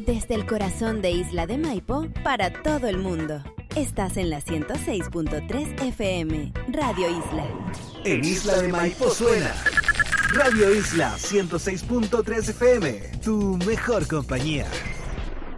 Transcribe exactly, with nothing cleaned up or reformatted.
Desde el corazón de Isla de Maipo, para todo el mundo. Estás en la ciento seis punto tres F M, Radio Isla. En Isla de Maipo suena Radio Isla ciento seis punto tres F M, tu mejor compañía.